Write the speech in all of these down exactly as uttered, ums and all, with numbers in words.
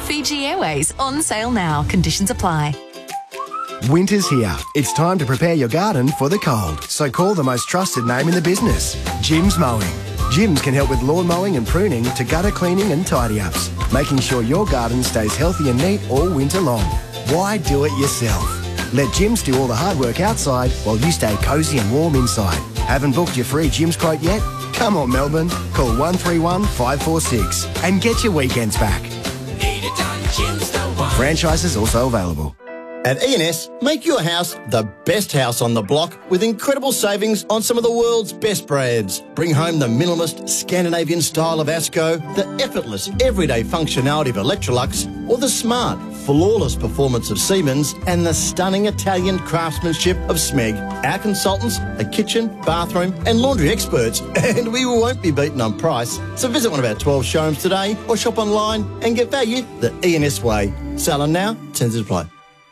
Fiji Airways on sale now. Conditions apply. Winter's here. It's time to prepare your garden for the cold. So call the most trusted name in the business, Jim's Mowing. Jim's can help with lawn mowing and pruning to gutter cleaning and tidy-ups, making sure your garden stays healthy and neat all winter long. Why do it yourself? Let Jim's do all the hard work outside while you stay cosy and warm inside. Haven't booked your free Jim's quote yet? Come on, Melbourne. Call one three one, five four six and get your weekends back. Need it done, Jim's the one. Franchises also available. At E and S, make your house the best house on the block with incredible savings on some of the world's best brands. Bring home the minimalist Scandinavian style of Asco, the effortless everyday functionality of Electrolux, or the smart, flawless performance of Siemens and the stunning Italian craftsmanship of Smeg. Our consultants are kitchen, bathroom and laundry experts, and we won't be beaten on price. So visit one of our twelve showrooms today or shop online and get value the E and S way. Selling now, terms apply.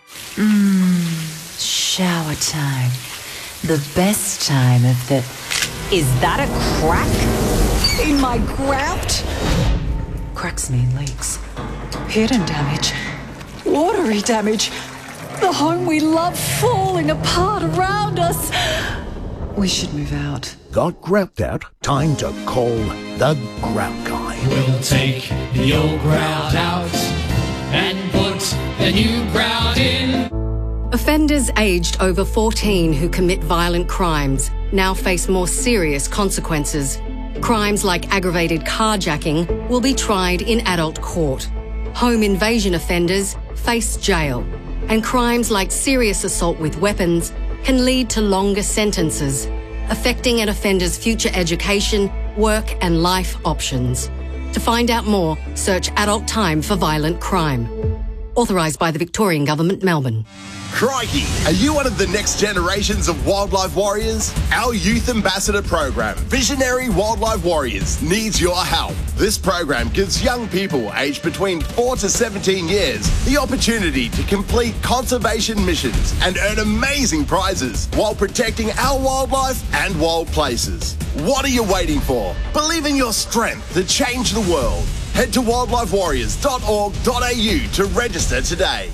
Mmm, shower time. The best time of the... Is that a crack in my grout? Cracks mean leaks. Hidden damage. Watery damage. The home we love falling apart around us. We should move out. Got grout out? Time to call the Grout Guy. We'll take the old grout out and put the new grout in. Offenders aged over fourteen who commit violent crimes now face more serious consequences. Crimes like aggravated carjacking will be tried in adult court. Home invasion offenders face jail. And crimes like serious assault with weapons can lead to longer sentences, affecting an offender's future education, work and life options. To find out more, search Adult Time for Violent Crime. Authorised by the Victorian Government, Melbourne. Crikey, are you one of the next generations of wildlife warriors? Our youth ambassador program, Visionary Wildlife Warriors, needs your help. This program gives young people aged between four to seventeen years the opportunity to complete conservation missions and earn amazing prizes while protecting our wildlife and wild places. What are you waiting for? Believe in your strength to change the world. Head to wildlife warriors dot org dot a u to register today.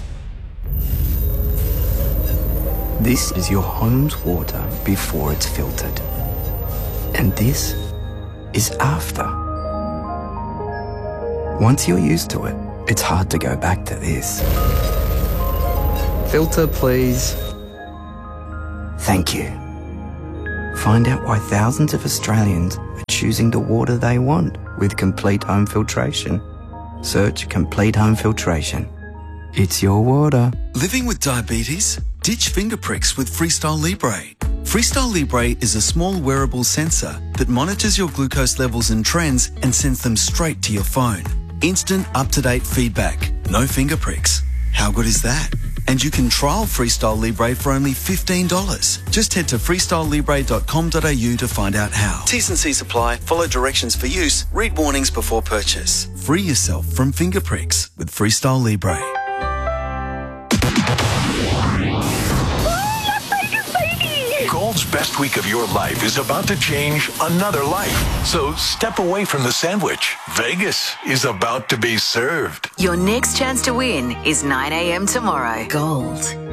This is your home's water before it's filtered. And this is after. Once you're used to it, it's hard to go back to this. Filter, please. Thank you. Find out why thousands of Australians are choosing the water they want with Complete Home Filtration. Search Complete Home Filtration. It's your water. Living with diabetes? Ditch finger pricks with Freestyle Libre. Freestyle Libre is a small wearable sensor that monitors your glucose levels and trends and sends them straight to your phone. Instant, up-to-date feedback. No finger pricks. How good is that? And you can trial Freestyle Libre for only fifteen dollars. Just head to freestyle libre dot com dot a u to find out how. T's and C's apply. Follow directions for use. Read warnings before purchase. Free yourself from finger pricks with Freestyle Libre. Gold's best week of your life is about to change another life. So step away from the sandwich. Vegas is about to be served. Your next chance to win is nine a m tomorrow. Gold.